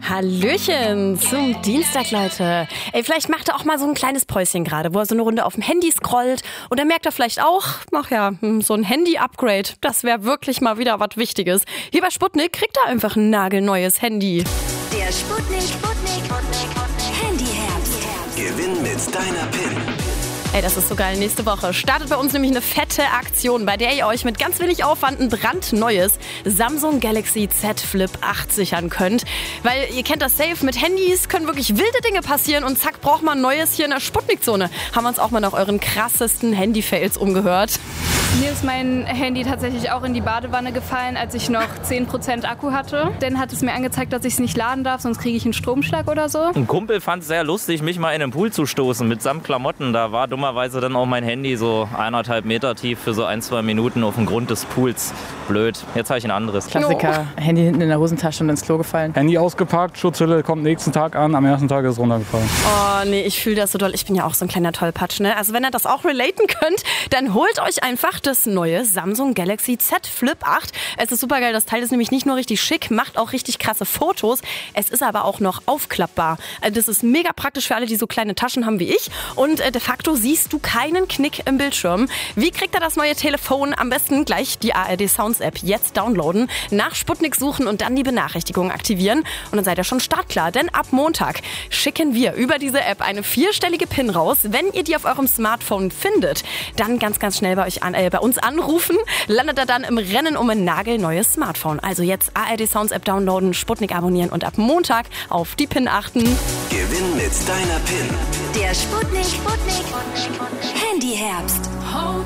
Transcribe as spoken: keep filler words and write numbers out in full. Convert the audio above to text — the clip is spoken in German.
Hallöchen zum Dienstag, Leute. Ey, vielleicht macht er auch mal so ein kleines Päuschen gerade, wo er so eine Runde auf dem Handy scrollt. Und dann merkt er vielleicht auch, ach ja, so ein Handy-Upgrade, das wäre wirklich mal wieder was Wichtiges. Hier bei Sputnik kriegt er einfach ein nagelneues Handy. Der Sputnik, Sputnik, Handyherbst. Gewinn mit deiner PIN. Ey, das ist so geil. Nächste Woche startet bei uns nämlich eine fette Aktion, bei der ihr euch mit ganz wenig Aufwand ein brandneues Samsung Galaxy Z Flip acht sichern könnt. Weil ihr kennt das safe, mit Handys können wirklich wilde Dinge passieren und zack, braucht man ein neues hier in der Sputnik-Zone. Haben wir uns auch mal nach euren krassesten Handy-Fails umgehört. Mir ist mein Handy tatsächlich auch in die Badewanne gefallen, als ich noch zehn Prozent Akku hatte. Dann hat es mir angezeigt, dass ich es nicht laden darf, sonst kriege ich einen Stromschlag oder so. Ein Kumpel fand es sehr lustig, mich mal in den Pool zu stoßen mit samt Klamotten. Da war dummerweise dann auch mein Handy so eineinhalb Meter tief für so ein, zwei Minuten auf dem Grund des Pools. Blöd. Jetzt habe ich ein anderes. Klassiker. Oh. Handy hinten in der Hosentasche und ins Klo gefallen. Handy ausgepackt, Schutzhülle kommt nächsten Tag an, am ersten Tag ist es runtergefallen. Oh nee, ich fühle das so doll. Ich bin ja auch so ein kleiner Tollpatsch, ne? Also wenn ihr das auch relaten könnt, dann holt euch einfach das neue Samsung Galaxy Z Flip acht. Es ist super geil. Das Teil ist nämlich nicht nur richtig schick, macht auch richtig krasse Fotos. Es ist aber auch noch aufklappbar. Das ist mega praktisch für alle, die so kleine Taschen haben wie ich. Und de facto siehst du keinen Knick im Bildschirm. Wie kriegt ihr das neue Telefon? Am besten gleich die A R D Sounds App jetzt downloaden, nach Sputnik suchen und dann die Benachrichtigungen aktivieren. Und dann seid ihr schon startklar. Denn ab Montag schicken wir über diese App eine vierstellige PIN raus. Wenn ihr die auf eurem Smartphone findet, dann ganz, ganz schnell bei euch an, äh, bei uns anrufen, landet er dann im Rennen um ein nagelneues Smartphone. Also jetzt A R D Sounds App downloaden, Sputnik abonnieren und ab Montag auf die PIN achten. Gewinn mit deiner PIN. Der Sputnik, Sputnik, Handyherbst.